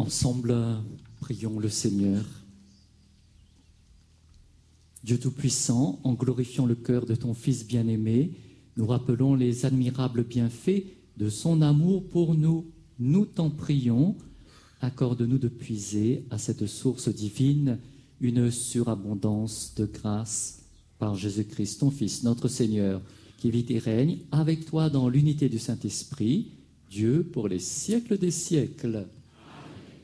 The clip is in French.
Ensemble, prions le Seigneur. Dieu Tout-Puissant, en glorifiant le cœur de ton Fils bien-aimé, nous rappelons les admirables bienfaits de son amour pour nous. Nous t'en prions, accorde-nous de puiser à cette source divine une surabondance de grâce par Jésus-Christ, ton Fils, notre Seigneur, qui vit et règne avec toi dans l'unité du Saint-Esprit, Dieu pour les siècles des siècles.